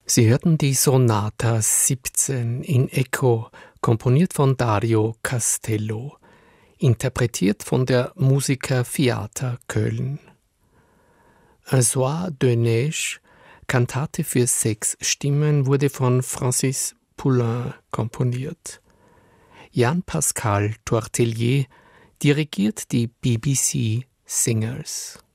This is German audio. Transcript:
Sie hörten die Sonata 17 in Echo, komponiert von Dario Castello, interpretiert von der Musica Fiata Köln. Un soir de neige, Kantate für 6 Stimmen, wurde von Francis Poulenc komponiert. Jan-Pascal Tortelier dirigiert die BBC Singers.